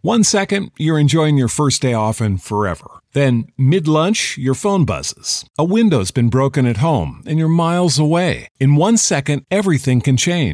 1 second, you're enjoying your first day off and forever. Then, mid-lunch, your phone buzzes. A window's been broken at home and you're miles away. In 1 second, everything can change.